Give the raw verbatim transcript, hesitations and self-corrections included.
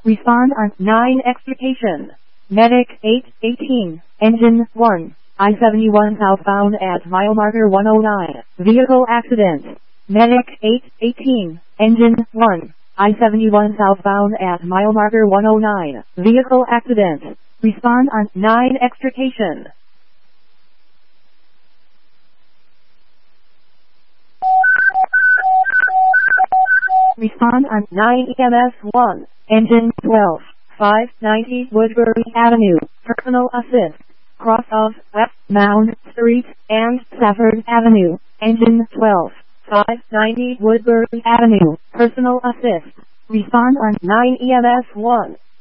Respond on nine extrication. Medic eight eighteen, Engine one, I seventy-one southbound at mile marker one oh nine, vehicle accident. Medic eight eighteen, Engine one, I seventy-one southbound at mile marker one oh nine, vehicle accident. Respond on nine extrication. Respond on nine E M S one, Engine twelve, five ninety Woodbury Avenue, personal assist, cross of West Mound Street and Safford Avenue, Engine twelve, five ninety Woodbury Avenue, personal assist. Respond on nine E M S one.